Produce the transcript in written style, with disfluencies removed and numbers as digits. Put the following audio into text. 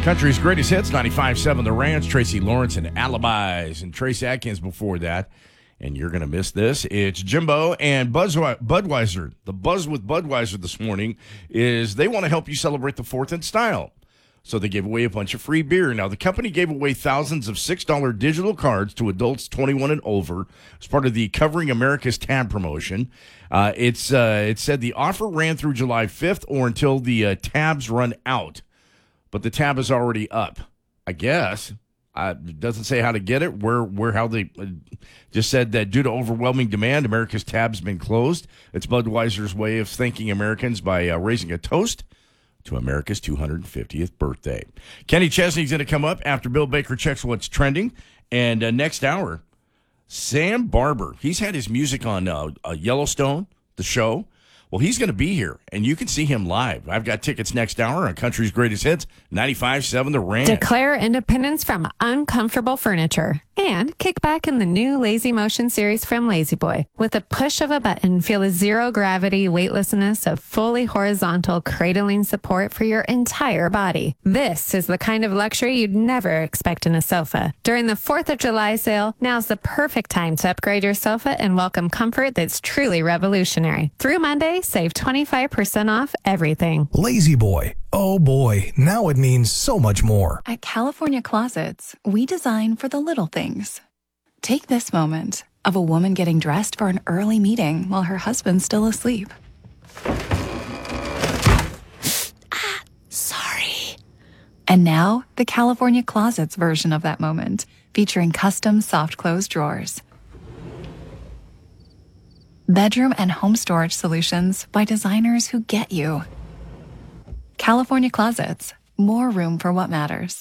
Country's greatest hits, 95.7 The Ranch, Tracy Lawrence and Alibis, and Trace Atkins before that. And you're going to miss this. It's Jimbo and Budweiser. The buzz with Budweiser this morning is they want to help you celebrate the 4th in style. So they gave away a bunch of free beer. Now, the company gave away thousands of $6 digital cards to adults 21 and over as part of the Covering America's Tab promotion. It said the offer ran through July 5th or until the tabs run out. But the tab is already up, I guess. It doesn't say how to get it, how they just said that due to overwhelming demand, America's tab's been closed. It's Budweiser's way of thanking Americans by raising a toast to America's 250th birthday. Kenny Chesney's going to come up after Bill Baker checks what's trending. And next hour, Sam Barber. He's had his music on Yellowstone, the show. Well, he's going to be here, and you can see him live. I've got tickets next hour on Country's Greatest Hits, 95.7 The Ranch. Declare independence from uncomfortable furniture and kick back in the new Lazy Motion series from Lazy Boy. With a push of a button, feel the zero-gravity weightlessness of fully horizontal cradling support for your entire body. This is the kind of luxury you'd never expect in a sofa. During the 4th of July sale, now's the perfect time to upgrade your sofa and welcome comfort that's truly revolutionary. Through Monday, save 25% off everything. Lazy Boy. Oh boy, now it means so much more. At California Closets, we design for the little things. Take this moment of a woman getting dressed for an early meeting while her husband's still asleep. Sorry. And now, the California Closets version of that moment, featuring custom soft close drawers. Bedroom and home storage solutions by designers who get you. California Closets, more room for what matters.